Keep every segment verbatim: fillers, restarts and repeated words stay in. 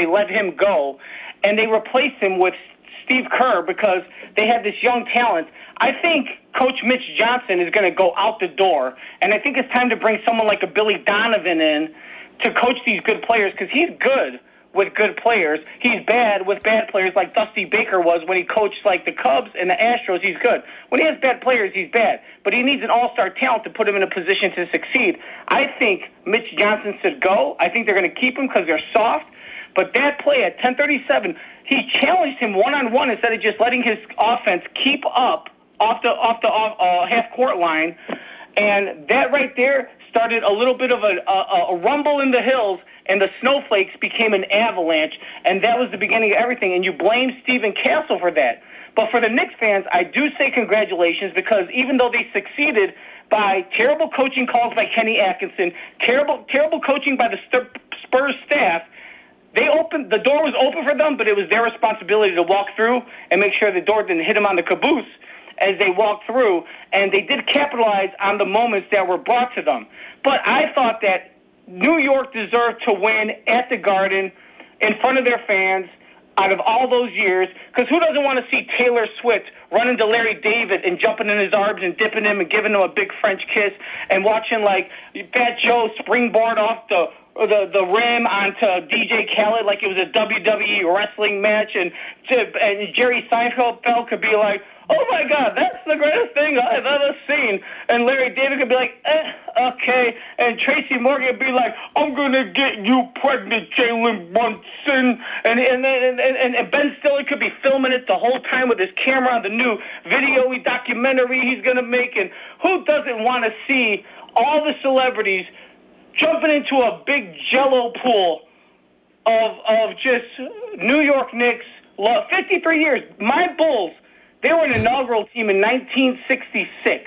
let him go, and they replaced him with Steve Kerr because they had this young talent. I think Coach Mitch Johnson is going to go out the door, and I think it's time to bring someone like a Billy Donovan in to coach these good players because he's good with good players. He's bad with bad players like Dusty Baker was when he coached like the Cubs and the Astros. He's good. When he has bad players, he's bad. But he needs an all-star talent to put him in a position to succeed. I think Mitch Johnson should go. I think they're going to keep him because they're soft. But that play at ten thirty-seven, he challenged him one-on-one instead of just letting his offense keep up off the off the off, uh, half-court line. And that right there started a little bit of a, a, a rumble in the hills, and the snowflakes became an avalanche, and that was the beginning of everything. And you blame Stephen Castle for that. But for the Knicks fans, I do say congratulations because even though they succeeded by terrible coaching calls by Kenny Atkinson, terrible terrible coaching by the Spurs staff, they opened the door was open for them, but it was their responsibility to walk through and make sure the door didn't hit them on the caboose as they walked through, and they did capitalize on the moments that were brought to them. But I thought that New York deserved to win at the Garden in front of their fans out of all those years, because who doesn't want to see Taylor Swift running to Larry David and jumping in his arms and dipping him and giving him a big French kiss and watching, like, Fat Joe springboard off the the the rim onto D J Khaled like it was a W W E wrestling match, and and Jerry Seinfeld could be like, oh my God, that's the greatest thing I've ever seen. And Larry David could be like, eh, okay. And Tracy Morgan would be like, I'm going to get you pregnant, Jalen Brunson. And and, and, and and Ben Stiller could be filming it the whole time with his camera on the new video documentary he's going to make. And who doesn't want to see all the celebrities jumping into a big jello pool of of just New York Knicks? fifty-three years. My Bulls, they were an inaugural team in nineteen sixty-six,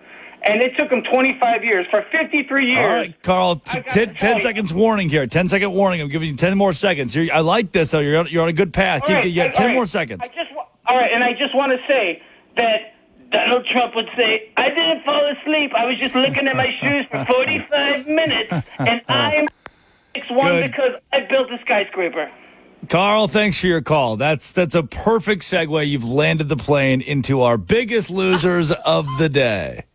and it took them twenty-five years. For fifty-three years. All right, Carl, t- ten, ten seconds warning here. ten second warning. I'm giving you ten more seconds. You're, I like this, though. You're on, you're on a good path. Keep, right, you got ten right. more seconds. I just, all right, and I just want to say that Donald Trump would say, I didn't fall asleep. I was just looking at my shoes for forty-five minutes, and I'm six one Good. because I built a skyscraper. Carl, thanks for your call. That's that's a perfect segue. You've landed the plane into our biggest losers of the day.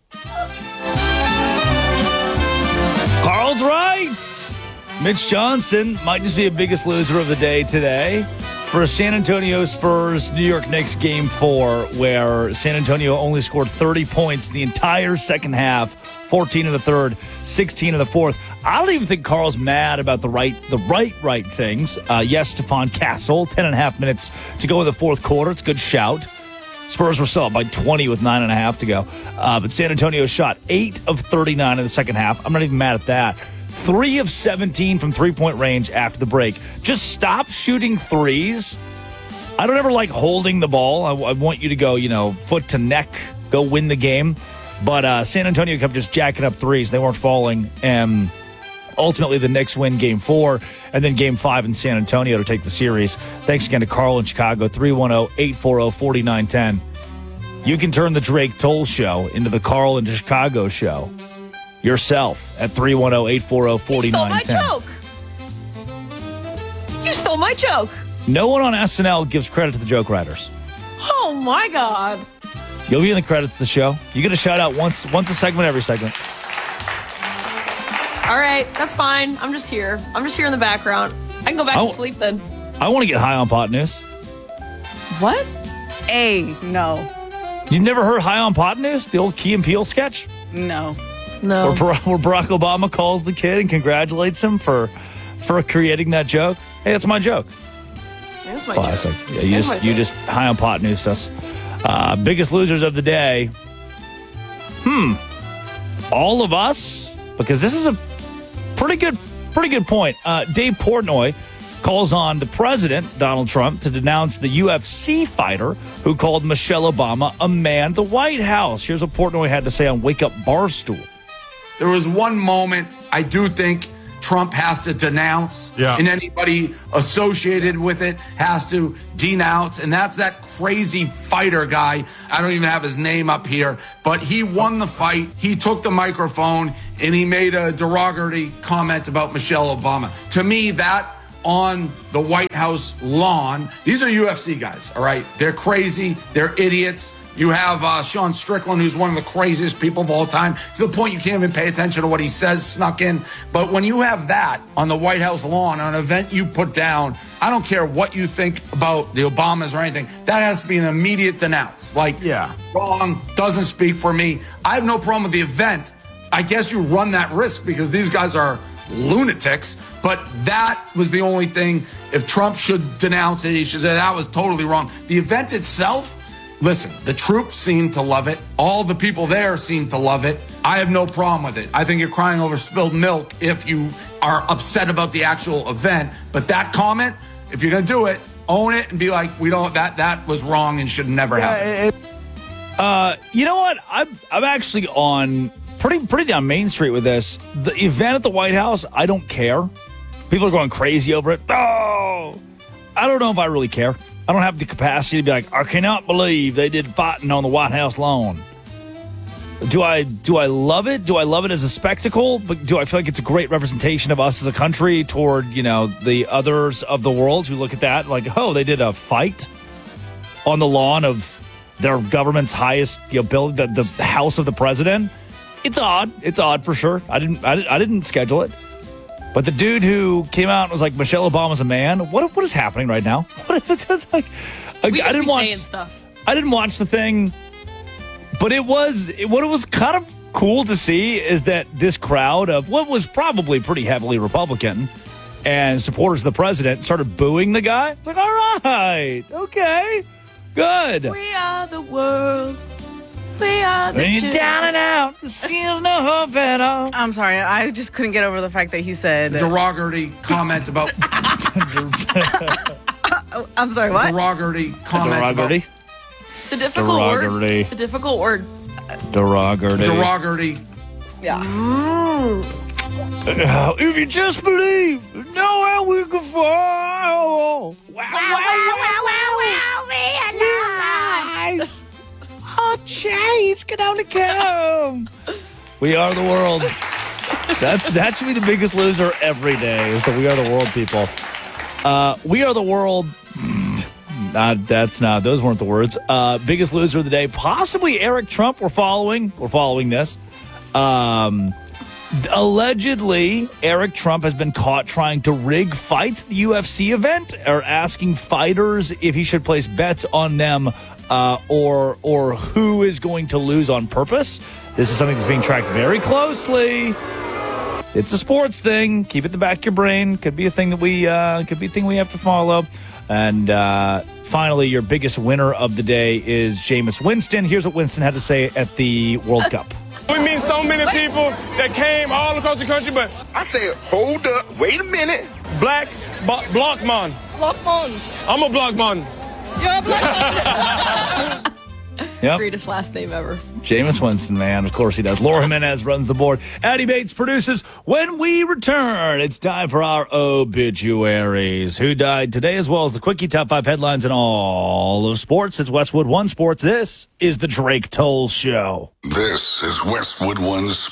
Carl's right. Mitch Johnson might just be a biggest loser of the day today for a San Antonio Spurs New York Knicks game four, where San Antonio only scored thirty points the entire second half, fourteen in the third, sixteen in the fourth. I don't even think Carl's mad about the right, the right, right things. Uh, yes, Stephon Castle, ten and a half minutes to go in the fourth quarter. It's a good shout. Spurs were still up by twenty with nine and a half to go. Uh, but San Antonio shot eight of thirty-nine in the second half. I'm not even mad at that. Three of seventeen from three-point range after the break. Just stop shooting threes. I don't ever like holding the ball. I, I want you to go, you know, foot to neck, go win the game. But uh, San Antonio kept just jacking up threes. They weren't falling. And ultimately, the Knicks win game four and then game five in San Antonio to take the series. Thanks again to Carl in Chicago, three one zero, eight four zero, four nine one zero. You can turn the Drake Toll Show into the Carl in Chicago show yourself at three one zero, eight four zero, four nine one zero. You stole my joke. You stole my joke. No one on S N L gives credit to the joke writers. Oh, my God. You'll be in the credits of the show. You get a shout out once once a segment, every segment. All right, that's fine. I'm just here. I'm just here in the background. I can go back I, to sleep then. I want to get high on pot news. What? A, no. You've never heard High on Pot News, the old Key and Peele sketch? No. No. Where, where Barack Obama calls the kid and congratulates him for for creating that joke. Hey, that's my joke. That's my Classic. joke. Yeah, you That's just my you joke. just High on Pot News us. Uh, biggest losers of the day. Hmm. All of us, because this is a pretty good pretty good point. Uh, Dave Portnoy calls on the president, Donald Trump, to denounce the U F C fighter who called Michelle Obama a man. The White House. Here's what Portnoy had to say on Wake Up Barstool. There was one moment I do think Trump has to denounce, yeah. and anybody associated with it has to denounce, and that's that crazy fighter guy. I don't even have his name up here, but he won the fight. He took the microphone, and he made a derogatory comment about Michelle Obama. To me, that on the White House lawn. These are U F C guys, all right? They're crazy. They're idiots. You have uh, Sean Strickland, who's one of the craziest people of all time, to the point you can't even pay attention to what he says snuck in. But when you have that on the White House lawn, on an event you put down, I don't care what you think about the Obamas or anything, that has to be an immediate denounce. Like, yeah. wrong, doesn't speak for me. I have no problem with the event. I guess you run that risk because these guys are lunatics, but that was the only thing. If Trump should denounce it, he should say that was totally wrong. The event itself, listen, the troops seem to love it. All the people there seem to love it. I have no problem with it. I think you're crying over spilled milk if you are upset about the actual event. But that comment, if you're going to do it, own it and be like, we don't, that, that was wrong and should never happen. Uh, you know what? I'm, I'm actually on pretty, pretty down Main Street with this. The event at the White House, I don't care. People are going crazy over it. Oh, I don't know if I really care. I don't have the capacity to be like, I cannot believe they did fighting on the White House lawn. Do I do I love it? Do I love it as a spectacle? But do I feel like it's a great representation of us as a country toward, you know, the others of the world who look at that like, oh, they did a fight on the lawn of their government's highest, you know, building, the, the house of the president? It's odd. It's odd for sure. I didn't I didn't, I didn't schedule it. But the dude who came out and was like, Michelle Obama's a man. What what is happening right now? What is like? I, We I just didn't be watch. saying stuff. I didn't watch the thing, but it was it, what it was kind of cool to see is that this crowd of what was probably pretty heavily Republican and supporters of the president started booing the guy. It's like, all right, okay, good. We are the world. We are the When you're children. down and out, there's no hope at all. I'm sorry. I just couldn't get over the fact that he said. Derogatory comments about I'm sorry, what? derogatory comments Derogatory. It's a difficult word. Derogatory. It's a difficult word. Derogatory. about derogatory. Yeah. Mm. Uh, if you just believe, know how we can fall. Wow, wow, wow, wow, wow, realize. Oh, change can only come. We are the world. That's that should be the biggest loser every day. Is the We Are the World people. Uh, we are the world. Not, that's not. Those weren't the words. Uh, biggest loser of the day, possibly Eric Trump. We're following. We're following this. Um, allegedly, Eric Trump has been caught trying to rig fights at the U F C event, or asking fighters if he should place bets on them, uh, or or who is going to lose on purpose. This is something that's being tracked very closely. It's a sports thing. Keep it in the back of your brain. Could be a thing that we uh, could be a thing we have to follow. And uh, finally, your biggest winner of the day is Jameis Winston. Here's what Winston had to say at the World Cup. We meet so many people that came all across the country, but I said, hold up, wait a minute. black bo- block man. Block man. I'm a block man. You're a block man. Yep. Greatest last name ever. Jameis Winston, man. Of course he does. Laura Jimenez runs the board. Addie Bates produces. When we return, it's time for our obituaries. Who died today, as well as the Quickie Top five headlines in all of sports. It's Westwood One Sports. This is the Drake Toll Show. This is Westwood One Sports.